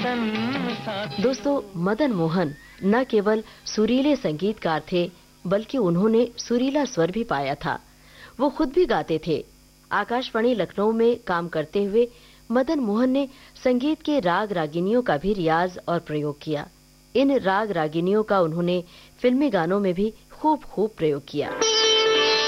दोस्तों, मदन मोहन न केवल सुरीले संगीतकार थे, बल्कि उन्होंने सुरीला स्वर भी पाया था। वो खुद भी गाते थे। आकाशवाणी लखनऊ में काम करते हुए मदन मोहन ने संगीत के राग रागिनियों का भी रियाज और प्रयोग किया। इन राग रागिनियों का उन्होंने फिल्मी गानों में भी खूब प्रयोग किया।